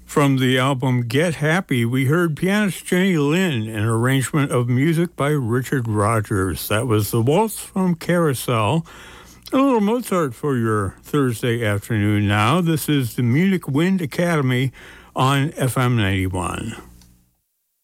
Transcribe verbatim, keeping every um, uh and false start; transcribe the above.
From the album Get Happy, we heard pianist Jenny Lind, an arrangement of music by Richard Rodgers. That was the Waltz from Carousel. A little Mozart for your Thursday afternoon now. This is the Munich Wind Academy on F M ninety-one.